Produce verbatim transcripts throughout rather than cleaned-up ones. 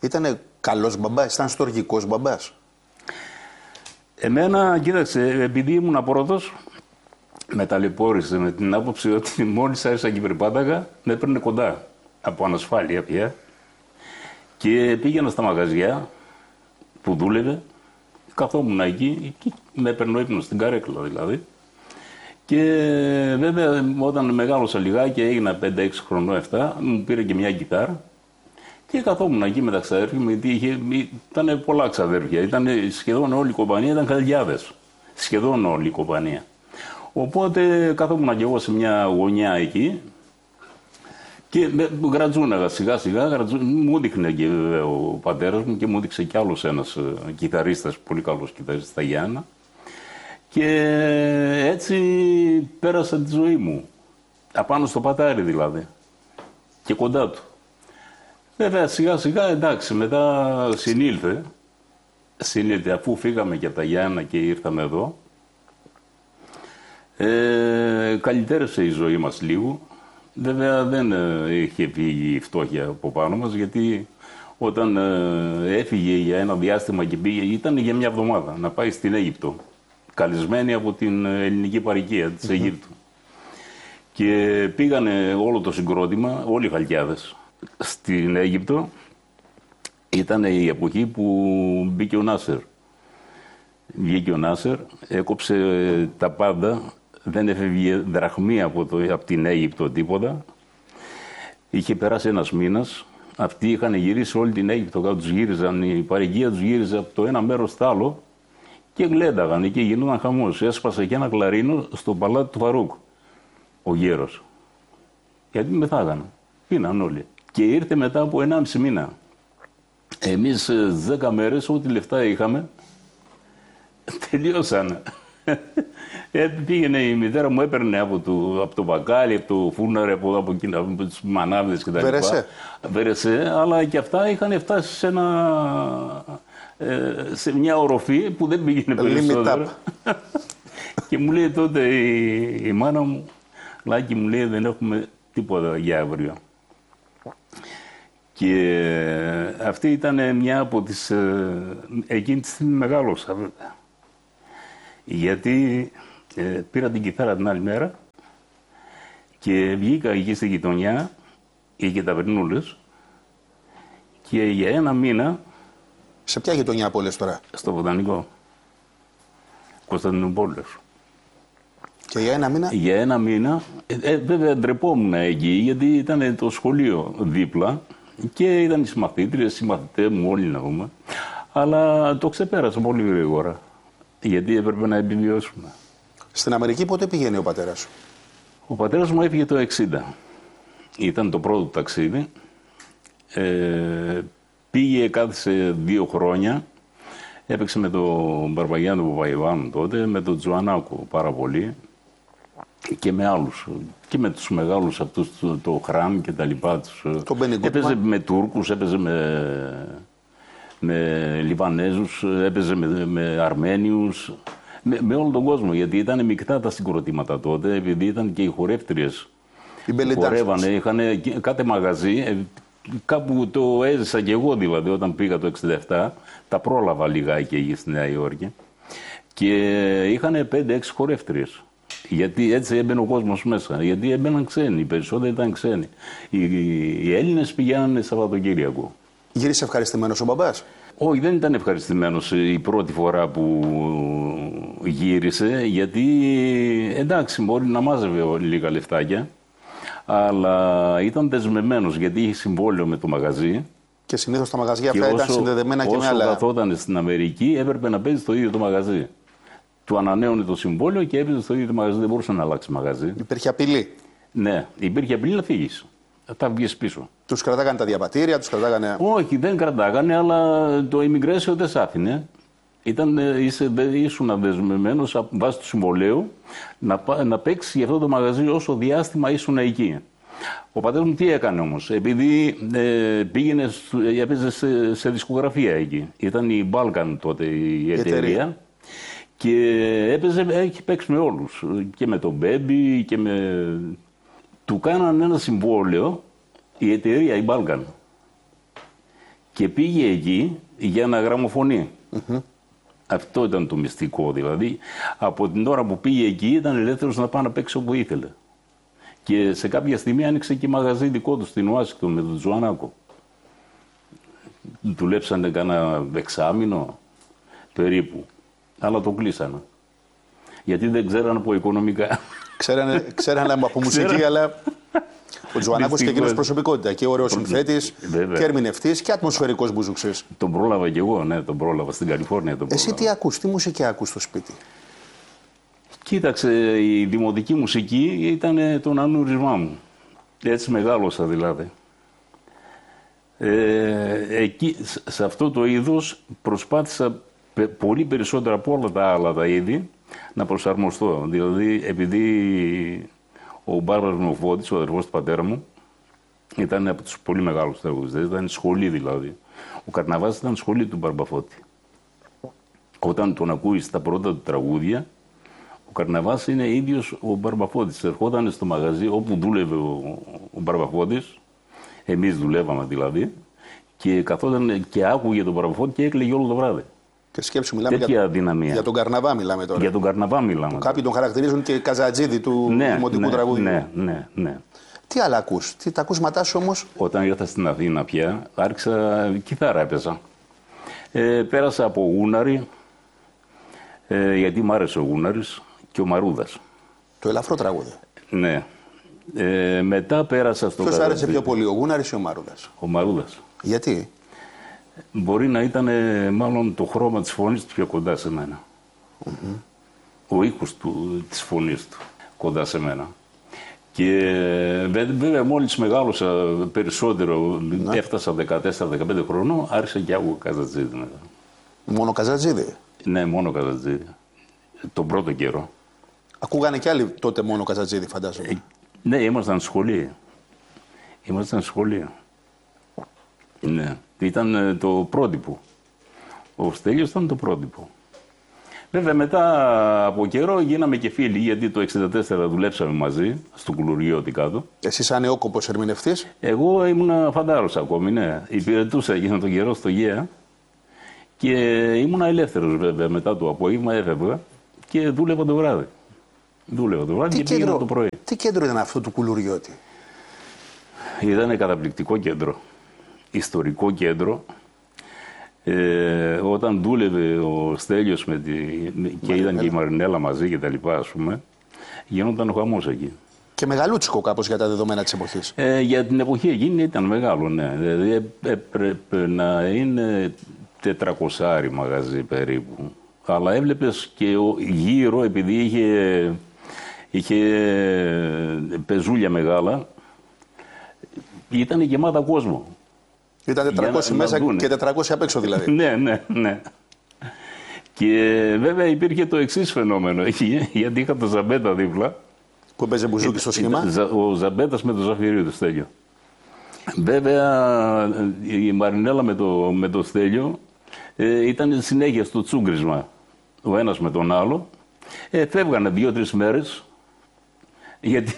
Ήτανε καλός μπαμπάς, ήταν στοργικός μπαμπάς? Εμένα, κοίταξε, επειδή ήμουν πρώτος, με ταλαιπώρησε με την άποψη ότι μόλις άρχισα και περπάταγα, με έπαιρνε κοντά από ανασφάλεια πια. Και πήγαινα στα μαγαζιά που δούλευε, καθόμουν εκεί και με έπαιρνε ο ύπνος στην καρέκλα δηλαδή. Και βέβαια όταν μεγάλωσα λιγάκι, έγινα πέντε έξι χρονών, επτά, μου πήρε και μια κιθάρα και καθόμουν εκεί με τα ξαδέρφια μου, γιατί είχε, ήταν πολλά ξαδέρφια, ήταν σχεδόν όλη η κομπανία, ήταν χιλιάδες, σχεδόν όλη η κομπανία. Οπότε καθόμουν και εγώ σε μια γωνιά εκεί και γρατζούναγα σιγά σιγά, γρατζού, μου έδειχνε και ο πατέρας μου και μου έδειξε κι άλλος ένας κιθαρίστας, πολύ καλός κιθαρίστας, στα Γιάννα. Και έτσι πέρασα τη ζωή μου, απάνω στο πατάρι δηλαδή, και κοντά του. Βέβαια σιγά σιγά εντάξει, μετά συνήλθε, συνήλθε αφού φύγαμε και από τα Γιάννα και ήρθαμε εδώ. Ε, καλυτέρευσε η ζωή μας λίγο. Βέβαια δεν ε, είχε φύγει η φτώχεια από πάνω μας, γιατί όταν ε, έφυγε για ένα διάστημα και πήγε, ήταν για μια εβδομάδα να πάει στην Αίγυπτο, καλεσμένη από την ελληνική παροικία της mm-hmm. Αιγύπτου. Και πήγανε όλο το συγκρότημα, όλοι οι χαλκιάδες, στην Αίγυπτο. Ήταν η εποχή που μπήκε ο Νάσερ. Βγήκε ο Νάσερ, έκοψε τα πάντα, δεν έφευγε δραχμή από, το, από την Αίγυπτο τίποτα. Είχε περάσει ένας μήνας, αυτοί είχαν γυρίσει όλη την Αίγυπτο, κάτω τους γύριζαν, η παροικία τους γύριζε από το ένα μέρος στο άλλο και γλένταγαν εκεί, γινόταν χαμός. Έσπασε και ένα κλαρίνο στο παλάτι του Φαρούκ, ο γέρος. Γιατί μεθάγανε, πίναν όλοι. Και ήρθε μετά από ενάμιση μήνα. Εμείς δέκα μέρες, ό,τι λεφτά είχαμε, τελειώσανε. Ε, πήγαινε η μητέρα μου, έπαιρνε από το, από το μπακάλι, από το φούρναρε, από, από, από, από τις μανάβδες κτλ. Βέρεσε. Βέρεσε, αλλά και αυτά είχαν φτάσει σε, ένα, ε, σε μια οροφή που δεν πήγαινε περισσότερο. Και μου λέει τότε η, η μάνα μου, Λάκη μου λέει, δεν έχουμε τίποτα για αύριο. Και αυτή ήταν μια από τις, ε, εκείνη τη στιγμή μεγάλωσα βέβαια. Γιατί ε, πήρα την κιθάρα την άλλη μέρα και βγήκα εκεί στη γειτονιά, είχε ταβερνούλες, και για ένα μήνα... Σε ποια γειτονιά από όλες τώρα? Στο Βοτανικό, Κωνσταντινούπολης. Και για ένα μήνα? Για ένα μήνα, ε, βέβαια ντρεπόμουν εκεί, γιατί ήταν το σχολείο δίπλα και ήταν οι συμμαθήτριες, οι συμμαθητές μου όλοι να δούμε, αλλά το ξεπέρασα πολύ γρήγορα. Γιατί έπρεπε να επιβιώσουμε. Στην Αμερική πότε πήγαινε ο πατέρας σου? Ο πατέρας μου έφυγε το εξήντα. Ήταν το πρώτο ταξίδι. Ε, πήγε, κάθισε δύο χρόνια. Έπαιξε με τον Μπαρμπαγιάννη του Παπαϊβάνου τότε, με τον Τζουανάκο πάρα πολύ. Και με άλλους. Και με τους μεγάλους αυτούς, το, το Χράμ και τα λοιπά. Έπαιζε με Τούρκους, έπαιζε με... με Λιβανέζους, έπαιζε με, με Αρμένιους, με, με όλο τον κόσμο, γιατί ήταν μεικτά τα συγκροτήματα τότε, επειδή ήταν και οι χορεύτριες που χορεύανε, είχαν κάθε μαγαζί, κάπου το έζησα και εγώ δηλαδή όταν πήγα το εξήντα επτά, τα πρόλαβα λιγάκι εκεί στη Νέα Υόρκη και είχαν πέντε έξι χορεύτριες. Γιατί έτσι έμπαινε ο κόσμος μέσα, γιατί έμπαιναν ξένοι, οι περισσότεροι ήταν ξένοι. Οι, οι Έλληνες πηγαίνανε Σαββατοκύριακο. Γύρισε ευχαριστημένος ο μπαμπάς? Όχι, δεν ήταν ευχαριστημένος η πρώτη φορά που γύρισε, γιατί εντάξει μπορεί να μάζευε λίγα λεφτάκια, αλλά ήταν δεσμευμένος γιατί είχε συμβόλαιο με το μαγαζί. Και συνήθως τα μαγαζιά αυτά ήταν συνδεδεμένα και με άλλα. Όσο καθόταν στην Αμερική έπρεπε να παίζει στο ίδιο το μαγαζί. Του ανανέωνε το συμβόλαιο και έπαιζε στο ίδιο το μαγαζί, δεν μπορούσε να αλλάξει μαγαζί. Υπήρχε απειλή? Ναι, υπήρχε απειλή να φύγεις. Θα βγεις πίσω. Τους κρατάγανε τα διαβατήρια, τους κρατάγανε... Όχι, δεν κρατάγανε, αλλά το immigration δεν σ' άφηνε. Ήταν, είσαι, ήσουν δεσμευμένος βάσει του συμβολέου να, να παίξεις για αυτό το μαγαζί όσο διάστημα ήσουν εκεί. Ο πατέρας μου τι έκανε όμως, επειδή ε, πήγαινε, έπαιζε σε, σε δισκογραφία εκεί. Ήταν η Balkan τότε η εταιρεία, εταιρεία. Και έπαιζε, έχει παίξει με όλους. Και με τον Baby και με... Του κάνανε ένα συμβόλαιο η εταιρεία, η Balkan. Και πήγε εκεί για να γραμμοφωνεί. Mm-hmm. Αυτό ήταν το μυστικό. Δηλαδή, από την ώρα που πήγε εκεί ήταν ελεύθερος να πάει να παίξει όπου ήθελε. Και σε κάποια στιγμή άνοιξε και μαγαζί δικό του στην Ουάσιγκτον με τον Τζουανάκο. Δουλέψανε κάνα εξάμηνο περίπου. Αλλά το κλείσανε. Γιατί δεν ξέρανε από οικονομικά. Ξέρανε, ξέρανε από μουσική, αλλά ο Τζουανάκος και εκείνος προσωπικότητα. Και ωραίος συνθέτης, και ερμηνευτής και ατμοσφαιρικός μπουζουξής. Τον πρόλαβα κι εγώ, ναι, τον πρόλαβα στην Καλιφόρνια. Τον Εσύ τι ακούς, τι μουσική ακούς στο σπίτι? Κοίταξε, η δημοτική μουσική ήταν το ανουρισμά μου. Έτσι μεγάλωσα δηλαδή. Ε, εκεί, σε αυτό το είδος προσπάθησα πολύ περισσότερο από όλα τα άλλα τα είδη να προσαρμοστώ. Δηλαδή, επειδή ο Μπάρμπαρος Μεοφώτης, ο αδερφός του πατέρα μου, ήταν από τους πολύ μεγάλους τραγουδιστές, ήταν σχολή δηλαδή. Ο Καρναβάς ήταν σχολή του Μπαρμπαφώτη. Όταν τον ακούεις τα πρώτα του τραγούδια, ο Καρναβάς είναι ίδιος ο Μπαρμπαφώτης. Ερχόταν στο μαγαζί όπου δούλευε ο, ο Μπαρμπαφώτης, εμείς δουλεύαμε δηλαδή, και καθόταν και άκουγε τον Μπαρμπαφώτη και έκλαιγε όλο το βράδυ. Και σκέψου, μιλάμε για, για τον Καρναβά, μιλάμε τώρα. Για τον Καρναβά μιλάμε. Κάποιοι τον χαρακτηρίζουν και Καζατζίδη του ναι, δημοτικού ναι, τραγουδιού. Ναι, ναι, ναι. Τι άλλα ακούς, τι, τα ακούσματά σου όμως? Όταν ήρθα στην Αθήνα πια, άρχισα κιθάρα έπαιζα. Ε, πέρασα από Γούναρη, ε, γιατί μ' άρεσε ο Γούναρης και ο Μαρούδας. Το ελαφρό τραγούδι. Ναι. Ε, μετά πέρασα στο Ποιος άρεσε πιο πολύ, ο Γούναρης ή ο Μαρούδας? Ο Μαρούδας. Γιατί? Μπορεί να ήταν μάλλον το χρώμα της φωνής του πιο κοντά σε μένα. Mm-hmm. Ο ήχος του, της φωνής του κοντά σε μένα. Και βέβαια μόλις μεγάλωσα περισσότερο, να. έφτασα δεκατέσσερα δεκαπέντε χρονών, άρχισα και άκουγα Καζατζίδη μετά. Μόνο Καζατζίδη? Ναι, μόνο Καζατζίδη. Τον πρώτο καιρό. Ακούγανε κι άλλοι τότε μόνο Καζατζίδη, φαντάζομαι. Ε, ναι, ήμασταν σχολείο. Ήμασταν σχολείο. Ναι. Ήταν το πρότυπο. Ο Στέλιος ήταν το πρότυπο. Βέβαια μετά από καιρό γίναμε και φίλοι, γιατί το εξήντα τέσσερα δουλέψαμε μαζί στο Κουλουριώτη κάτω. Εσύ σαν νεόκοπος ερμηνευτής? Εγώ ήμουν φαντάρος ακόμη, ναι. Υπηρετούσα εκείνο τον καιρό στο ΓΕΑ και ήμουν ελεύθερος βέβαια. Μετά το απόγευμα έφευγα και δούλευα το βράδυ. Δούλευα το βράδυ τι και πήγαινα το πρωί. Τι κέντρο ήταν αυτό του Κουλουριώτη? Ήταν καταπληκτικό κέντρο. Ιστορικό κέντρο. Ε, όταν δούλευε ο Στέλιος με τη, και ήταν και η Μαρινέλα μαζί και τα λοιπά, ας πούμε, γινόταν ο χαμός εκεί. Και μεγαλούτσικο κάπως για τα δεδομένα της εποχής. Ε, για την εποχή εκείνη ήταν μεγάλο, ναι. Δηλαδή έπρεπε να είναι τετρακόσια μαγαζί περίπου. Αλλά έβλεπες και γύρω, επειδή είχε, είχε πεζούλια μεγάλα, ήταν γεμάτα κόσμο. Ήταν τετρακόσια μέσα να και τετρακόσια απ' έξω δηλαδή. Ναι, ναι, ναι. Και βέβαια υπήρχε το εξής φαινόμενο εκεί, γιατί είχα το Ζαμπέτα δίπλα. Που έπαιζε μπουζούκι στο σχήμα. Ο Ζαμπέτας με το Ζαφυρίου το Στέλιο. Βέβαια η Μαρινέλα με το, με το Στέλιο ε, ήταν συνέχεια στο τσούγκρισμα. Ο ένας με τον άλλο. Ε, φεύγανε δύο-τρεις μέρες, γιατί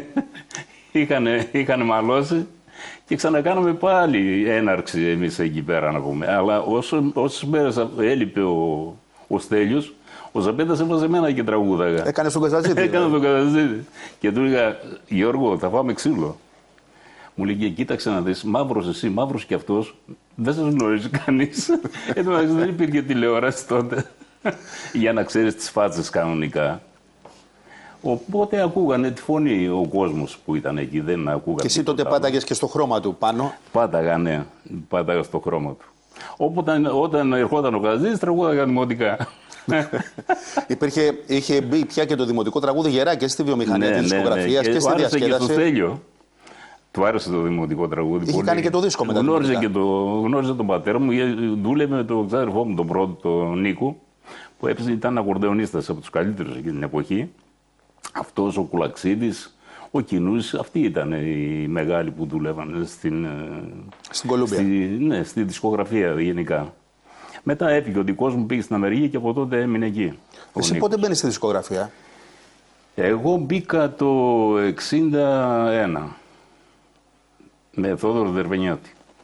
είχαν μαλώσει. Και ξανακάναμε πάλι έναρξη εμείς εκεί πέρα να πούμε. Αλλά όσο, όσες μέρες έλειπε ο, ο Στέλιος, ο Ζαμπέτας έβαζε εμένα και τραγούδαγα. Έκανε τον Καζατζίδη. Έκανε τον Καζατζίδη. Και του έλεγα, Γιώργο, θα φάμε ξύλο. Μου λέει, κοίταξε να δεις, μαύρος εσύ, μαύρος κι αυτός, δεν σας γνωρίζει κανείς. Εν δεν υπήρχε τηλεόραση τότε για να ξέρεις τις φάτσες κανονικά. Οπότε ακούγανε τη φωνή ο κόσμος που ήταν εκεί, δεν ακούγανε. Και εσύ τότε πάταγες και στο χρώμα του πάνω. Πάταγα, ναι, πάταγα στο χρώμα του. Όποτε, όταν ερχόταν ο Καζατζίδης, τραγούδαγα δημοτικά. Υπήρχε, είχε μπει πια και το δημοτικό τραγούδι γερά και στη βιομηχανία ναι, της δισκογραφίας ναι, ναι. και, και στη διασκέδαση. Και στο Στέλιο. Του άρεσε το δημοτικό τραγούδι. Είχε πολύ. Κάνει και το δίσκο μετά. Γνώριζε, και το, γνώριζε τον πατέρα μου, δούλευε με τον ξάδερφό μου, τον πρώτο, τον Νίκο, που έπαιζε, ήταν ακορντεονίστας από τους καλύτερους εκείνη την εποχή. Αυτός ο Κουλαξίδης, ο Κινούς, αυτοί ήταν οι μεγάλοι που δούλευαν στην, στην Κολούμπια. Στη, ναι, στη δισκογραφία γενικά. Μετά έφυγε ο δικός μου, πήγε στην Αμερική και από τότε έμεινε εκεί. Εσύ πότε μπαίνεις στη δισκογραφία? Εγώ μπήκα το εξήντα ένα με Θόδωρο Δερβενιώτη.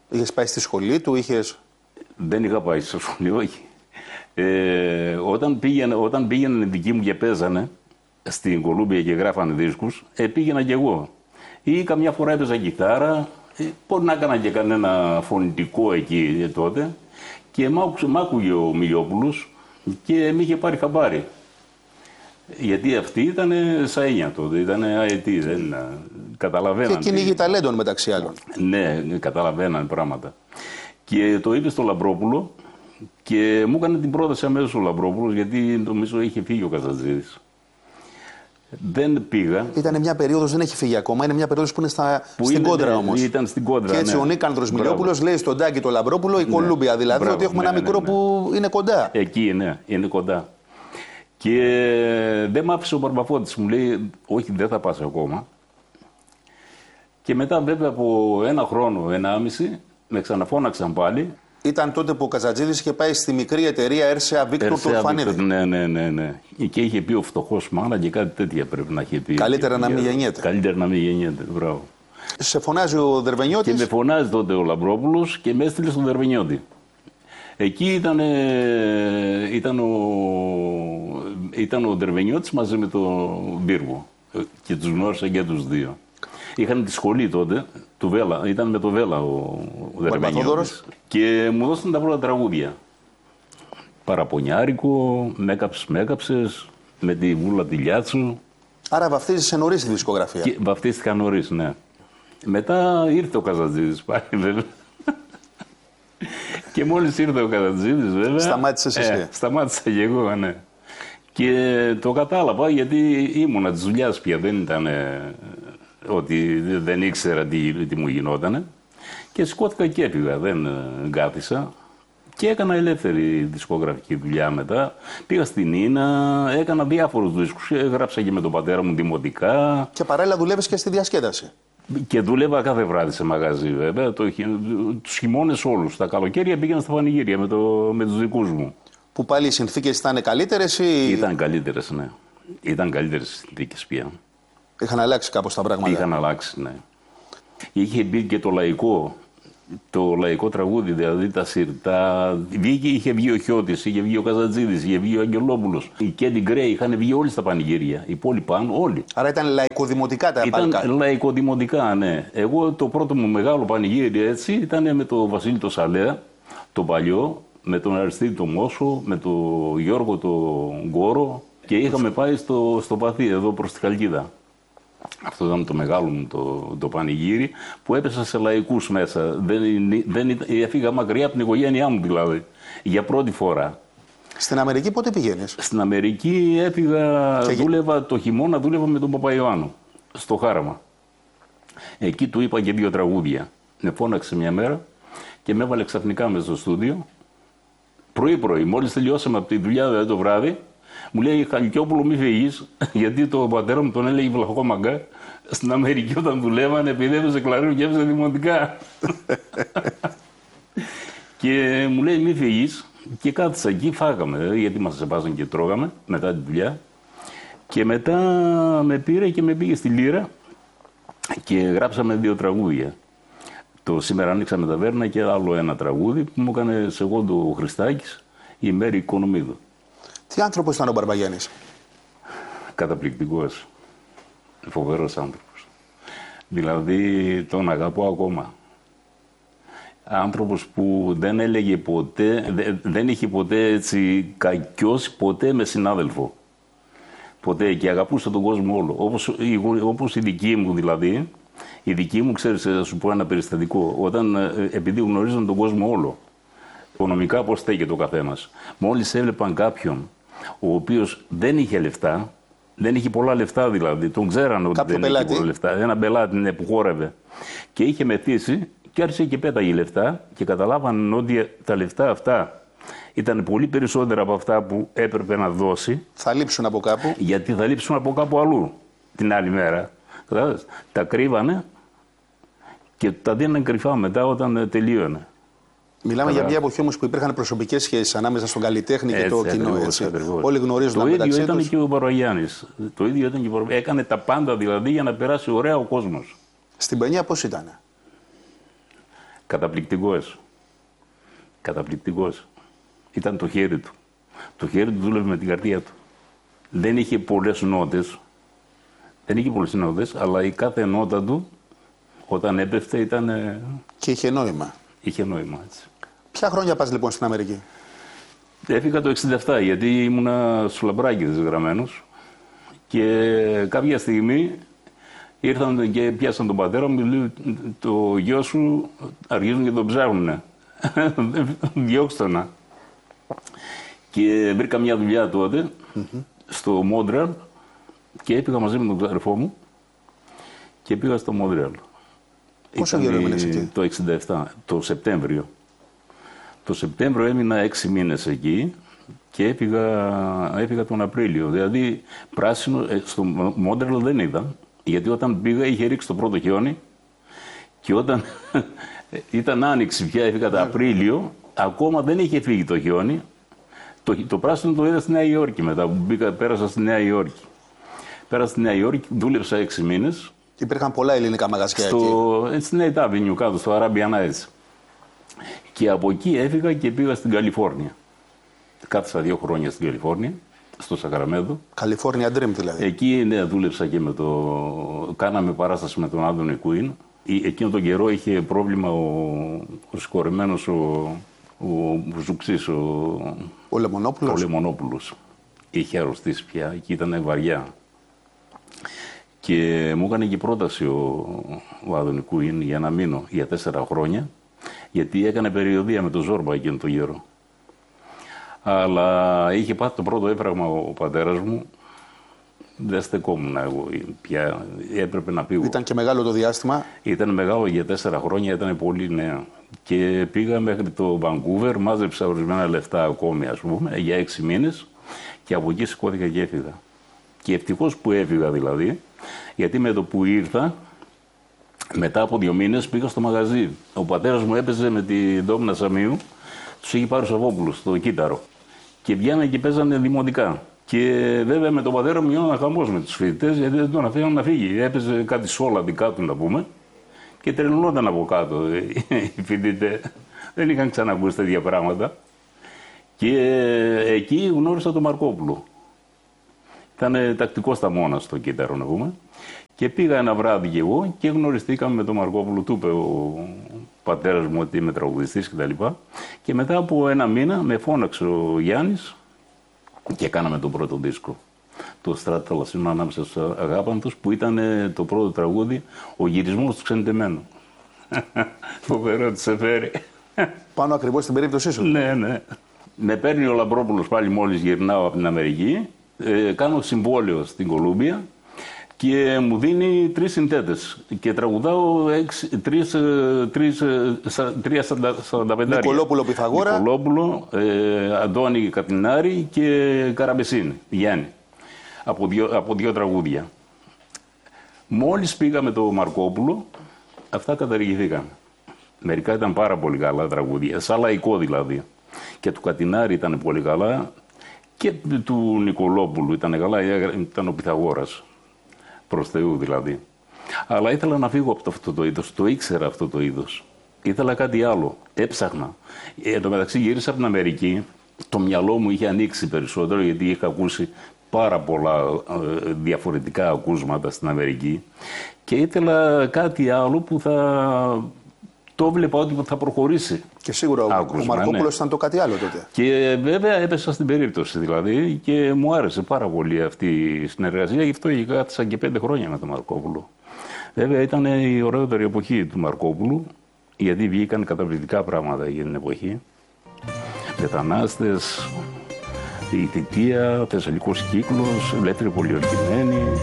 Είχες πάει στη σχολή του, είχες... Δεν είχα πάει στη σχολή, όχι. Ε, όταν, πήγαινε, όταν πήγαιναν οι δικοί μου και παίζανε στην Κολούμπια και γράφανε δίσκους, ε, πήγαινα κι εγώ. Ή καμιά φορά έπαιζα κιθάρα, ε, μπορεί να έκανα και κανένα φωνητικό εκεί ε, τότε. Και μ' άκουγε ο Μιλιόπουλος και με είχε πάρει χαμπάρι. Γιατί αυτή ήταν σαΐνια τότε, ήταν αετή, δεν καταλαβαίναν. Και κυνήγη ταλέντων μεταξύ άλλων. Ναι, καταλαβαίναν πράγματα. Και το είπε στο Λαμπρόπουλο και μου έκανε την πρόταση αμέσως ο Λαμπρόπουλος, γιατί νομίζω είχε φύγει ο Καζατζίδης. Δεν πήγα. Ήταν μια περίοδος, δεν έχει φύγει ακόμα, είναι μια περίοδος που είναι στα... που στην είναι, κόντρα όμως. Ήταν στην κόντρα. Και έτσι ναι. Ο Νίκανδρος Μιλιόπουλος λέει στον Τάκη το Λαμπρόπουλο η ναι. Κολούμπια. Δηλαδή Μπράβο. Ότι έχουμε ναι, ένα μικρό ναι, ναι. που είναι κοντά. Εκεί ναι, είναι κοντά. Και δεν μ' άφησε ο Μπαρμπαφώτης, μου λέει όχι, δεν θα πας ακόμα. Και μετά βέβαια από ένα χρόνο, ένα άμιση, με ξαναφώναξαν πάλι. Ήταν τότε που ο Καζατζίδης είχε πάει στη μικρή εταιρεία Έρσεα Βίκτορ του Ορφανίδη. Ναι, ναι, ναι, ναι. Και είχε πει ο φτωχός μάνα και κάτι τέτοια πρέπει να είχε πει. Καλύτερα και, να μην γεννιέται. Καλύτερα να μην γεννιέται, μπράβο. Σε φωνάζει ο Δερβενιώτης. Και με φωνάζει τότε ο Λαμπρόπουλος και με έστειλε στον Δερβενιώτη. Εκεί ήταν, ήταν, ο, ήταν ο Δερβενιώτης μαζί με τον Πύργο. Και τους γνώρισα και τους δύο. Είχαν τη σχολή τότε, του Βέλα, ήταν με το Βέλα ο, ο Δερβενιώτης. Και μου δώσαν τα πρώτα τραγούδια. Παραπονιάρικο, Μέκαψες, Μέκαψες, με τη Βούλα τη Λιάτσου. Άρα βαφτίζεσαι νωρίς τη δισκογραφία. Και βαφτίστηκα νωρίς, ναι. Μετά ήρθε ο Καζατζίδης πάλι, βέβαια. Και μόλις ήρθε ο Καζατζίδης, βέβαια. Σταμάτησες εσύ. Ε, σταμάτησα και εγώ, ναι. Και το κατάλαβα γιατί ήμουνα της δουλειάς πια, δεν ήταν ε, ότι δεν ήξερα τι, τι μου γινότανε. Και σηκώθηκα και έπηγα, δεν ε, κάθισα. Και έκανα ελεύθερη δισκογραφική δουλειά μετά. Πήγα στην Ίνα, έκανα διάφορους δίσκους. Έγραψα και με τον πατέρα μου δημοτικά. Και παράλληλα δουλεύεις και στη διασκέδαση. Και δούλευα κάθε βράδυ σε μαγαζί, βέβαια. Το, τους χειμώνες όλους. Τα καλοκαίρια πήγαινα στα πανηγύρια με, το, με τους δικούς μου. Που πάλι οι συνθήκες ήταν καλύτερες ή... Ήταν καλύτερες, ναι. Ήταν καλύτερες οι συνθήκες πια. Είχαν αλλάξει κάπως τα πράγματα. Είχαν αλλάξει, ναι. Είχε μπει και το λαϊκό. Το λαϊκό τραγούδι, δηλαδή τα σιρτά. Βγήκε, είχε βγει ο Χιώτης, είχε βγει ο Καζατζίδης, είχε βγει ο Αγγελόπουλος. Οι Κέντι Γκρέι είχαν βγει όλοι στα πανηγύρια. Οι πόλοι πάνω, όλοι. Άρα ήταν λαϊκοδημοτικά τα παλκά. Ήταν λαϊκοδημοτικά, ναι. Εγώ το πρώτο μου μεγάλο πανηγύρι έτσι ήταν με τον Βασίλη το Σαλέα, το παλιό, με τον Αριστίδη το Μόσο, με τον Γιώργο το Γκόρο και είχαμε πάει στο, στο Παθή, εδώ προς τη Χαλκίδα. Αυτό ήταν το μεγάλο μου το, το πανηγύρι που έπεσα σε λαϊκούς μέσα. Δεν, δεν, έφυγα μακριά από την οικογένειά μου δηλαδή, για πρώτη φορά. Στην Αμερική πότε πηγαίνεις? Στην Αμερική έφυγα, και... δούλευα το χειμώνα, δούλευα με τον Παπαϊωάννου, στο Χάραμα. Εκεί του είπα και δύο τραγούδια. Με φώναξε μια μέρα και με έβαλε ξαφνικά μέσα στο στούντιο. Πρωί-πρωί, μόλις τελειώσαμε από τη δουλειά δηλαδή, το βράδυ, μου λέει Χαλκιόπουλο μη φύγεις, γιατί το πατέρα μου τον έλεγε βλαχό μαγκά. Στην Αμερική όταν δουλεύανε, επειδή έπαιζε κλαρίνο και έπαιζε δημοτικά. Και μου λέει μη φύγεις. Και κάθισα εκεί, φάγαμε, γιατί μας σεβάζαν και τρώγαμε μετά τη δουλειά. Και μετά με πήρε και με πήγε στη Λύρα και γράψαμε δύο τραγούδια. Το Σήμερα ανοίξαμε ταβέρνα και άλλο ένα τραγούδι που μου έκανε σε εγώ το Χριστάκης, η Μέρη Οικονομίδου. Τι άνθρωπος ήταν ο Μπαρμπαγιάννης? Καταπληκτικός. Φοβερός άνθρωπος. Δηλαδή τον αγαπώ ακόμα. Άνθρωπος που δεν έλεγε ποτέ, δεν είχε ποτέ έτσι κακιώσει ποτέ με συνάδελφο. Ποτέ, και αγαπούσε τον κόσμο όλο. Όπως, όπως η δική μου δηλαδή, η δική μου, ξέρεις, θα σου πω ένα περιστατικό, όταν, επειδή γνωρίζαν τον κόσμο όλο, οικονομικά πώς στέκεται ο καθένας, μόλις έβλεπαν κάποιον ο οποίος δεν είχε λεφτά, δεν είχε πολλά λεφτά δηλαδή, τον ξέρανε ότι κάποιο δεν πελάτη. είχε πολλά λεφτά, ένα πελάτη ναι, που χόρευε και είχε μεθύσει και άρχισε και πέταγε λεφτά και καταλάβανε ότι τα λεφτά αυτά ήταν πολύ περισσότερα από αυτά που έπρεπε να δώσει. Θα λείψουν από κάπου. Γιατί θα λείψουν από κάπου αλλού την άλλη μέρα. Τα κρύβανε και τα δίνανε κρυφά μετά όταν τελείωνε. Μιλάμε για μια εποχή όμως που υπήρχαν προσωπικές σχέσεις ανάμεσα στον καλλιτέχνη έτσι, και το κοινό. Ακριβώς, ακριβώς. Όλοι γνωρίζονταν μεταξύ τους. Το ίδιο ήταν και ο Μπαρμπαγιάννης. Το ίδιο ήταν και ο Μπαρμπαγιάννης. Έκανε τα πάντα δηλαδή για να περάσει ωραία ο κόσμος. Στην Πενιά πώς ήταν? Καταπληκτικός. Καταπληκτικός. Ήταν το χέρι του. Το χέρι του δούλευε με την καρδία του. Δεν είχε πολλές νότες. Δεν είχε πολλές νότες, αλλά η κάθε νότα του, όταν έπεφτε, ήταν... Και είχε νόημα. Είχε νόημα, έτσι. Ποια χρόνια πας λοιπόν στην Αμερική? Έφυγα το εξήντα επτά, γιατί ήμουνα στους Λαμπράκηδες γραμμένος. Και κάποια στιγμή ήρθαν και πιάσαν τον πατέρα μου, λέει, το γιο σου αρχίζουν και τον ψάχνουνε. Διώξτε τον. Και βρήκα μια δουλειά τότε mm-hmm. στο Μόντρεαλ και έπηγα μαζί με τον αδερφό μου και πήγα στο Μόντρεαλ. Πόσο καιρό έμεινες εκεί? Το εξήντα επτά, το Σεπτέμβριο. Το Σεπτέμβριο έμεινα έξι μήνες εκεί και έφυγα, έφυγα τον Απρίλιο. Δηλαδή πράσινο στο Μόντρεαλ δεν είδα, γιατί όταν πήγα είχε ρίξει το πρώτο χιόνι και όταν ήταν άνοιξη πια, έφυγα το Απρίλιο, ακόμα δεν είχε φύγει το χιόνι. Το, το πράσινο το είδα στη Νέα Υόρκη μετά που μπήκα, πέρασα στη Νέα Υόρκη. Πέρασα στη Νέα Υόρκη, δούλεψα έξι μήνες. Υπήρχαν πολλά ελληνικά μαγαζιά στο, εκεί. Στην Eighth Avenue κάτω, στο Arabian Nights. Και από εκεί έφυγα και πήγα στην Καλιφόρνια. Κάθισα δύο χρόνια στην Καλιφόρνια, στο Σακραμέντο. California Dream δηλαδή. Εκεί ναι, δούλεψα και με το... Κάναμε παράσταση με τον Άντωνι Κουίν. Εκείνο τον καιρό είχε πρόβλημα ο, ο συγχωρεμένος ο, ο Ζουξής, ο, ο Λεμονόπουλος. Ο Λεμονόπουλος. Είχε αρρωστήσει πια και ήταν βαριά. Και μου έκανε και πρόταση ο, ο Άντωνι Κουίν για να μείνω για τέσσερα χρόνια, γιατί έκανε περιοδεία με τον Ζόρμπα εκείνο τον καιρό. Αλλά είχε πάθει το πρώτο έφραγμα ο πατέρας μου. Δεν στεκόμουν εγώ πια, έπρεπε να πήγω. Ήταν και μεγάλο το διάστημα. Ήταν μεγάλο για τέσσερα χρόνια, ήταν πολύ νέα. Και πήγα μέχρι το Βανκούβερ, μάζεψα ορισμένα λεφτά ακόμη, ας πούμε, για έξι μήνες και από εκεί σηκώθηκα και έφυγα. Και ευτυχώς που έφυγα δηλαδή, γιατί με το που ήρθα, μετά από δύο μήνες πήγα στο μαγαζί. Ο πατέρας μου έπαιζε με την Ντόμνα Σαμίου, τους είχε πάρει ο Σαββόπουλος στο κύτταρο. Και βγαίνανε και παίζανε δημοτικά. Και βέβαια με τον πατέρα μου γινόταν χαμός με τους φοιτητές, γιατί δεν τον αφήναν να φύγει. Έπαιζε κάτι σόλα δικά του, να πούμε, και τρελνόταν από κάτω οι φοιτητές. Δεν είχαν ξανακούσει τέτοια πράγματα. Και εκεί γνώρισα τον Μαρκόπουλο. Ήταν τακτικό στα μόνα στο κύτταρο, να πούμε. Και πήγα ένα βράδυ κι εγώ και γνωριστήκαμε με τον Μαρκόπουλο. Του είπε ο πατέρας μου ότι είμαι τραγουδιστής κτλ. Και, και μετά από ένα μήνα με φώναξε ο Γιάννης και κάναμε τον πρώτο δίσκο. Το Στράτη Θαλασσινού ανάμεσα στους Αγάπαντους, που ήταν το πρώτο τραγούδι, ο γυρισμός του Ξενιτεμένου. Φοβερό τι σε φέρει. Πάνω ακριβώς στην περίπτωσή σου. Ναι, ναι. Με παίρνει ο Λαμπρόπουλος πάλι μόλις γυρνάω από την Αμερική. Ε, κάνω συμβόλαιο στην Κολούμπια και μου δίνει τρεις συνθέτες και τραγουδάω έξι, τρεις, τρεις, τρία σαρανταπεντάρια. Νικολόπουλο Πυθαγόρα. Νικολόπουλο, ε, Αντώνη Κατινάρη και Καραμπεσίνη, Γιάννη. Από δύο, από δύο τραγούδια. Μόλις πήγα με το Μαρκόπουλο, αυτά καταργηθήκαν. Μερικά ήταν πάρα πολύ καλά τραγούδια, σαν λαϊκό δηλαδή. Και του Κατινάρη ήταν πολύ καλά. Και του Νικολόπουλου ήταν καλά, ήταν ο Πυθαγόρας, προς Θεού δηλαδή. Αλλά ήθελα να φύγω από αυτό το είδος, το ήξερα αυτό το είδος. Ήθελα κάτι άλλο, έψαχνα. Εν τω μεταξύ γύρισα από την Αμερική, το μυαλό μου είχε ανοίξει περισσότερο, γιατί είχα ακούσει πάρα πολλά ε, διαφορετικά ακούσματα στην Αμερική και ήθελα κάτι άλλο που θα... Το βλέπα ότι θα προχωρήσει. Και σίγουρα άκουσμα, ο Μαρκόπουλος ναι. Ήταν το κάτι άλλο τότε. Και βέβαια έπεσα στην περίπτωση δηλαδή και μου άρεσε πάρα πολύ αυτή η συνεργασία. Γι' αυτό κάθισα και πέντε χρόνια με τον Μαρκόπουλο. Βέβαια ήταν η ωραιότερη εποχή του Μαρκόπουλου, γιατί βγήκαν καταπληκτικά πράγματα για την εποχή. Μετανάστες, η θητεία, Θεσσαλικός κύκλος, Ελεύθερη Πολιορκημένη.